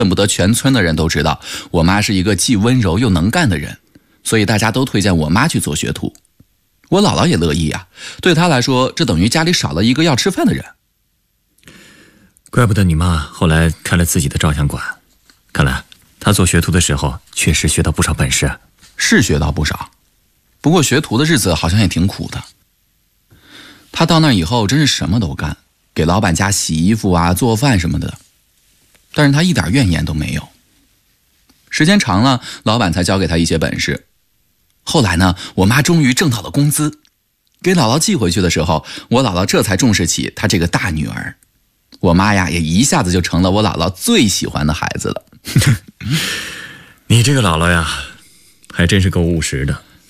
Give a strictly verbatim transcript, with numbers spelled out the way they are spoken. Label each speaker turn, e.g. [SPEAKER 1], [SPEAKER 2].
[SPEAKER 1] 恨不得全村的人都知道我妈是一个既温柔又能干的人，所以大家都推荐我妈去做学徒。我姥姥也乐意啊，对她来说，这等于家里少了一个要吃饭的人。
[SPEAKER 2] 怪不得你妈后来开了自己的照相馆，看来她做学徒的时候确实学到不少本事。
[SPEAKER 1] 是学到不少，不过学徒的日子好像也挺苦的。她到那以后真是什么都干，给老板家洗衣服啊、做饭什么的，但是她一点怨言都没有。时间长了，老板才教给她一些本事。后来呢，我妈终于挣到了工资，给姥姥寄回去的时候，我姥姥这才重视起她这个大女儿。我妈呀，也一下子就成了我姥姥最喜欢的孩子了。
[SPEAKER 2] 你这个姥姥呀，还真是够务实的。